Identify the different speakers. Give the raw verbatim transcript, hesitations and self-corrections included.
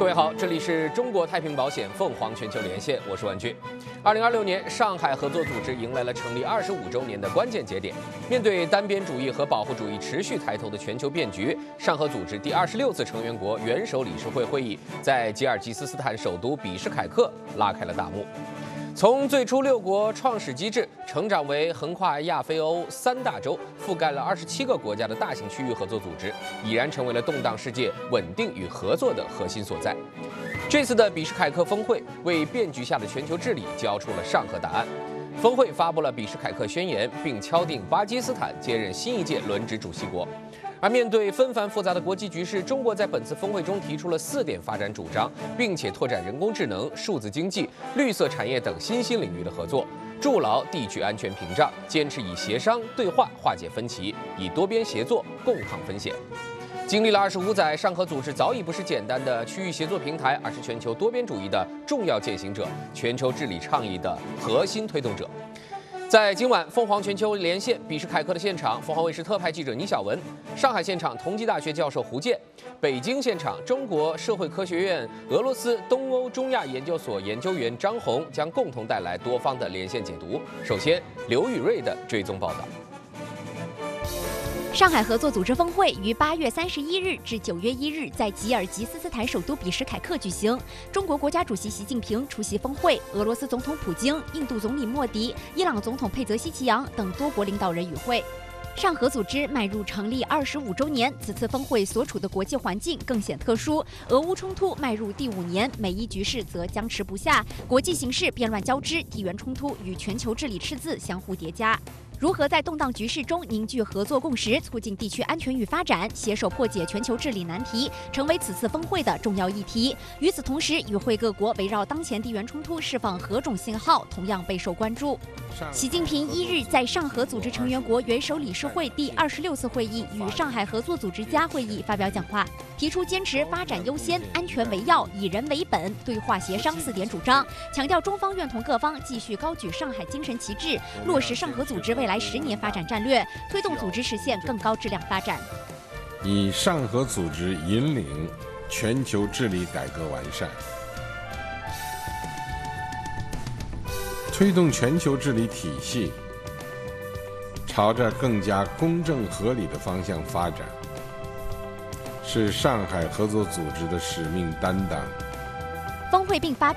Speaker 1: 各位好，这里是中国太平保险凤凰全球连线，我是万军。二零二六年，上海合作组织迎来了成立二十五周年的关键节点。面对单边主义和保护主义持续抬头的全球变局，上合组织第二十六次成员国元首理事会会议在吉尔吉斯斯坦首都比什凯克拉开了大幕。从最初六国创始机制成长为横跨亚非欧三大洲、覆盖了二十七个国家的大型区域合作组织，已然成为了动荡世界稳定与合作的核心所在。这次的比什凯克峰会为变局下的全球治理交出了上合答案。峰会发布了比什凯克宣言，并敲定巴基斯坦接任新一届轮值主席国。而面对纷繁复杂的国际局势，中国在本次峰会中提出了四点发展主张，并且拓展人工智能、数字经济、绿色产业等新兴领域的合作，筑牢地区安全屏障，坚持以协商对话化解分歧，以多边协作共抗风险。经历了二十五载，上合组织早已不是简单的区域协作平台，而是全球多边主义的重要践行者，全球治理倡议的核心推动者。在今晚凤凰全球连线比什凯克的现场，凤凰卫视特派记者倪晓文，上海现场同济大学教授胡健，北京现场中国社会科学院俄罗斯东欧中亚研究所研究员张红将共同带来多方的连线解读。首先，刘宇瑞的追踪报道。
Speaker 2: 上海合作组织峰会于八月三十一日至九月一日在吉尔吉斯斯坦首都比什凯克举行。中国国家主席习近平出席峰会，俄罗斯总统普京、印度总理莫迪、伊朗总统佩泽希奇扬等多国领导人与会。上合组织迈入成立二十五周年，此次峰会所处的国际环境更显特殊。俄乌冲突迈入第五年，美伊局势则僵持不下，国际形势变乱交织，地缘冲突与全球治理赤字相互叠加。如何在动荡局势中凝聚合作共识，促进地区安全与发展，携手破解全球治理难题，成为此次峰会的重要议题。与此同时，与会各国围绕当前地缘冲突释放何种信号，同样备受关注。习近平一日在上合组织成员国元首理事会第二十六次会议与上海合作组织家会议发表讲话，提出坚持发展优先、安全为要、以人为本、对话协商四点主张，强调中方愿同各方继续高举上海精神旗帜，落实上合组织未来十年发展战略，推动组织实现更高质量发展。
Speaker 3: 以上合组织引领全球治理改革完善，推动全球治理体系朝着更加公正合理的方向发展，是上海合作组织的使命担当。
Speaker 2: 峰会并发